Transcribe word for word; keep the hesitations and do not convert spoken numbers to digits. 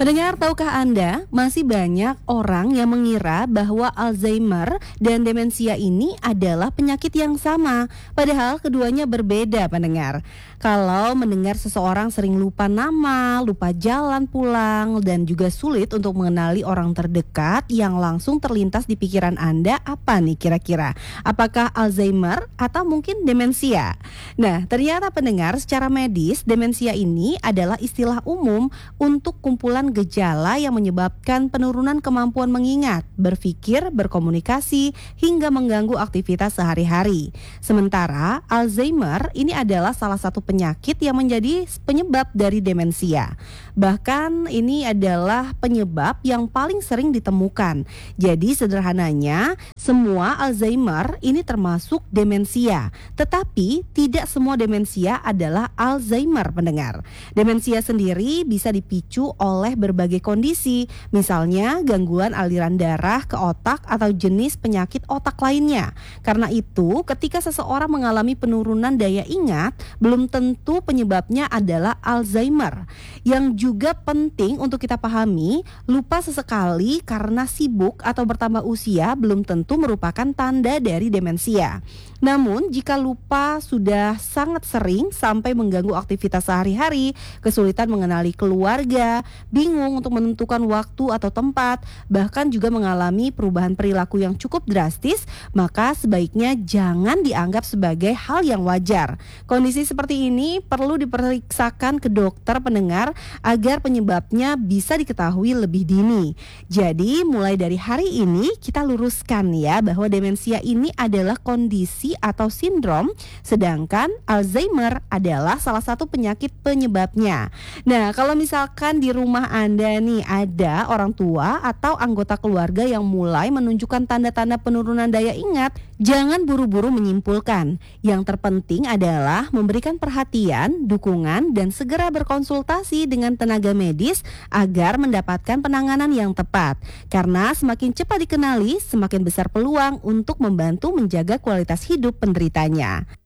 Pendengar, tahukah Anda, masih banyak orang yang mengira bahwa Alzheimer dan demensia ini adalah penyakit yang sama, padahal keduanya berbeda, pendengar. Kalau mendengar seseorang sering lupa nama, lupa jalan pulang, dan juga sulit untuk mengenali orang terdekat, yang langsung terlintas di pikiran Anda apa nih kira-kira? Apakah Alzheimer atau mungkin demensia? Nah, ternyata pendengar, secara medis, demensia ini adalah istilah umum untuk kumpulan gejala yang menyebabkan penurunan kemampuan mengingat, berpikir, berkomunikasi, hingga mengganggu aktivitas sehari-hari. Sementara Alzheimer ini adalah salah satu penyakit yang menjadi penyebab dari demensia. Bahkan ini adalah penyebab yang paling sering ditemukan. Jadi sederhananya, semua Alzheimer ini termasuk demensia. Tetapi tidak semua demensia adalah Alzheimer, pendengar. Demensia sendiri bisa dipicu oleh berbagai kondisi, misalnya gangguan aliran darah ke otak atau jenis penyakit otak lainnya. Karena itu, ketika seseorang mengalami penurunan daya ingat, belum tentu penyebabnya adalah Alzheimer. Yang juga penting untuk kita pahami, lupa sesekali karena sibuk atau bertambah usia belum tentu merupakan tanda dari demensia. Namun, jika lupa sudah sangat sering sampai mengganggu aktivitas sehari-hari, kesulitan mengenali keluarga, bingung untuk menentukan waktu atau tempat, bahkan juga mengalami perubahan perilaku yang cukup drastis, maka sebaiknya jangan dianggap sebagai hal yang wajar. Kondisi seperti ini perlu diperiksakan ke dokter, pendengar, agar penyebabnya bisa diketahui lebih dini. Jadi, mulai dari hari ini kita luruskan ya bahwa demensia ini adalah kondisi atau sindrom, sedangkan Alzheimer adalah salah satu penyakit penyebabnya. Nah, kalau misalkan di rumah Anda nih ada orang tua atau anggota keluarga yang mulai menunjukkan tanda-tanda penurunan daya ingat, jangan buru-buru menyimpulkan. Yang terpenting adalah memberikan perhatian, dukungan, dan segera berkonsultasi dengan tenaga medis agar mendapatkan penanganan yang tepat. Karena semakin cepat dikenali, semakin besar peluang untuk membantu menjaga kualitas hidup penderitanya.